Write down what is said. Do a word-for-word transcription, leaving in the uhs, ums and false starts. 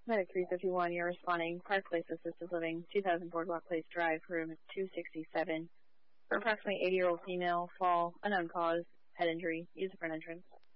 Medic three fifty-one, you're responding. Park Place Assisted Living, two thousand Boardwalk Place Drive, room two sixty-seven. For approximately eighty-year-old female, fall, unknown cause, head injury, use a front entrance.